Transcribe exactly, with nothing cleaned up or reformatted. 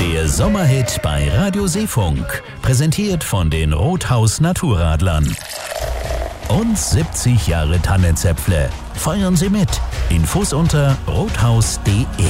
Der Sommerhit bei Radio Seefunk, präsentiert von den Rothaus Naturradlern. Und siebzig Jahre Tannenzäpfle. Feiern Sie mit. Infos unter rothaus punkt de.